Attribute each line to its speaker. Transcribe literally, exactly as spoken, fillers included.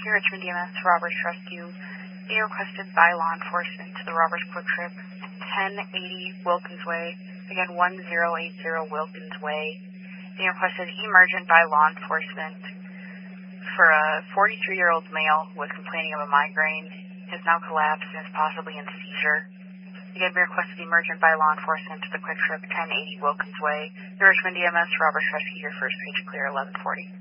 Speaker 1: Here, Richmond E M S, Roberts Rescue, being requested by law enforcement to the Roberts Quick Trip, ten eighty Wilkins Way, again one zero eight zero Wilkins Way, being requested emergent by law enforcement for a forty-three-year-old male who was complaining of a migraine, has now collapsed and is possibly in seizure. Again, being requested emergent by law enforcement to the Quick Trip, ten eighty Wilkins Way. The Richmond E M S, Roberts Rescue, your first page clear, eleven forty.